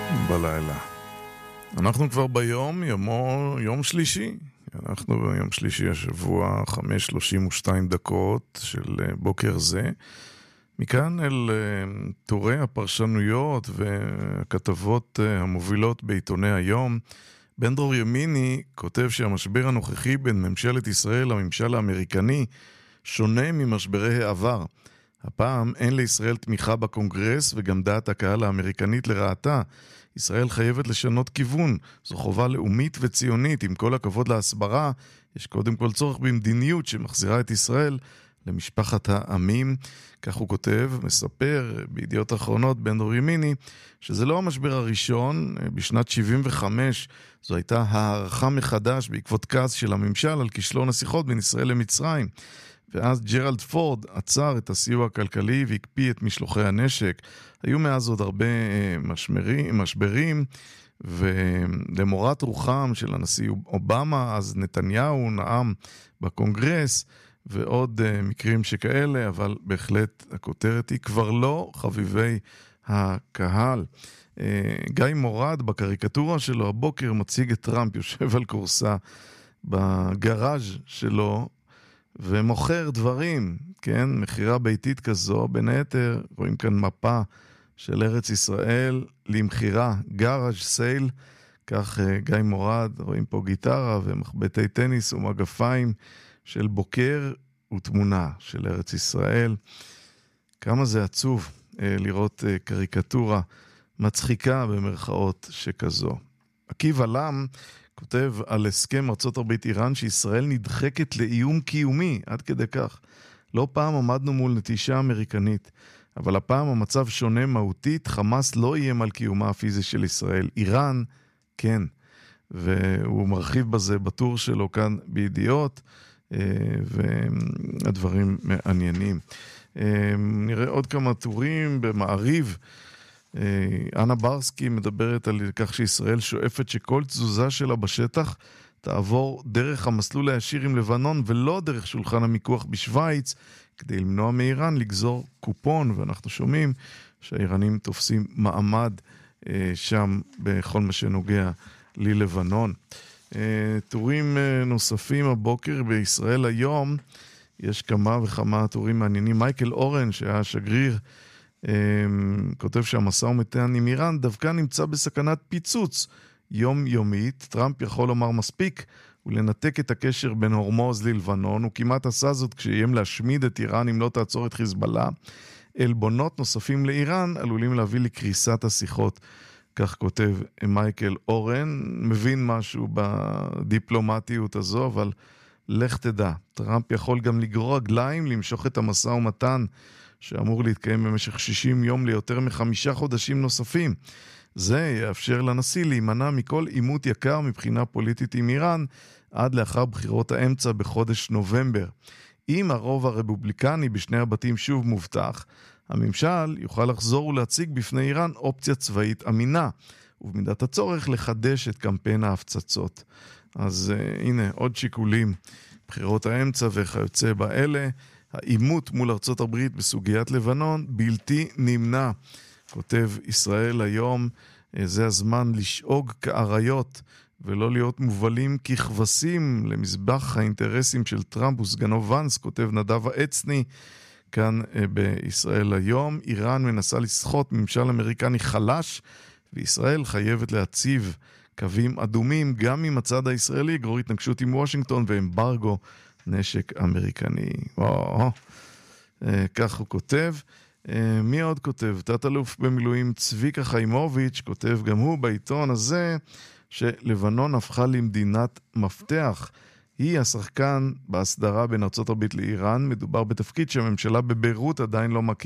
בלילה. אנחנו כבר יום שלישי. אנחנו ביום שלישי השבוע, 5:32 של בוקר זה. מכאן אל תורי הפרשנויות והכתבות המובילות בעיתוני היום. בן דרור ימיני כותב שהמשבר הנוכחי בין ממשלת ישראל לממשל האמריקני שונה ממשברי העבר. הפעם אין לישראל תמיכה בקונגרס וגם דעת הקהל האמריקנית לרעתה. ישראל חייבת לשנות כיוון. זו חובה לאומית וציונית. עם כל הכבוד להסברה, יש קודם כל צורך במדיניות שמחזירה את ישראל למשפחת העמים. כך הוא כותב, מספר בידיעות האחרונות בן דרור ימיני, שזה לא המשבר הראשון. בשנת 75 זו הייתה הערכה מחדש בעקבות כעס של הממשל על כישלון השיחות בין ישראל למצרים. ואז ג'רלד פורד עצר את הסיוע הכלכלי והקפיא את משלוחי הנשק. היו מאז עוד הרבה משברים, ולמורת רוחם של הנשיא אובמה, אז נתניהו נאם בקונגרס, ועוד מקרים שכאלה, אבל בהחלט הכותרת היא כבר לא חביבי הקהל. גיא מורד בקריקטורה שלו הבוקר מציג את טראמפ יושב על קורסה בגראז' שלו, ומוכר דברים, כן, מחירה ביתית כזו. בין היתר רואים כאן מפה של ארץ ישראל למחירה, גראז' סייל, כך גיא מורד. רואים פה גיטרה ומחבטי טניס ומגפיים של בוקר ותמונה של ארץ ישראל. כמה זה עצוב לראות קריקטורה מצחיקה במרכאות שכזו. עקיבא לם כותב על הסכם ארצות הברית איראן שישראל נדחקת לאיום קיומי, עד כדי כך. לא פעם עמדנו מול נטישה אמריקנית, אבל הפעם המצב שונה מהותית. חמאס לא איים על קיומה הפיזי של ישראל, איראן כן. והוא מרחיב בזה בטור שלו כאן בידיעות, והדברים מעניינים. נראה עוד כמה טורים במעריב. אנה ברסקי מדברת על כך שישראל שואפת שכל תזוזה שלה בשטח תעבור דרך המסלול הישיר עם לבנון ולא דרך שולחן המיקוח בשוויץ, כדי למנוע מאיראן לגזור קופון. ואנחנו שומעים שהאיראנים תופסים מעמד שם בכל מה שנוגע ללבנון. טורים נוספים הבוקר בישראל היום, יש כמה וכמה טורים מעניינים. מייקל אורן שהיה שגריר כותב שהמשא ומתן עם איראן דווקא נמצא בסכנת פיצוץ יומיומית. טראמפ יכול לומר מספיק ולנתק את הקשר בין הורמוז ללבנון. הוא כמעט עשה זאת כשאיים להשמיד את איראן אם לא תעצור את חיזבאללה. עלבונות נוספים לאיראן עלולים להביא לקריסת השיחות, כך כותב מייקל אורן. מבין משהו בדיפלומטיות הזו, אבל לך תדע, טראמפ יכול גם לגרור רגליים, למשוך את המשא ומתן שאמור להתקיים במשך 60 יום ליותר מ5 חודשים נוספים. זה יאפשר לנשיא להימנע מכל עימות יקר מבחינה פוליטית עם איראן עד לאחר בחירות האמצע בחודש נובמבר. אם הרוב הרפובליקני בשני הבתים שוב מובטח, הממשל יוכל לחזור ולהציג בפני איראן אופציה צבאית אמינה, ובמידת הצורך לחדש את קמפיין ההפצצות. אז הנה עוד שיקולים, בחירות האמצע וכיוצא באלה. העימות מול ארצות הברית בסוגיית לבנון בלתי נמנע. כותב ישראל היום, זה הזמן לשאוג כאריות ולא להיות מובלים ככבשים למזבח האינטרסים של טראמפ וסגנו ונס, כותב נדב העצני כאן בישראל היום. איראן מנסה לסחוט ממשל אמריקני חלש, וישראל חייבת להציב קווים אדומים גם עם הצד הישראלי, גרור התנגשות עם וושינגטון ואמברגו נשק אמריקני. כך הוא כותב. מי עוד כותב? תת-אלוף במילואים צביקה חיימוביץ' כותב גם הוא בעיתון הזה שלבנון הפכה למדינת מפתח. היא השחקן בהסדרה בין ארצות הברית לאיראן. מדובר בתפקיד שהממשלה בביירות עדיין לא מכירה.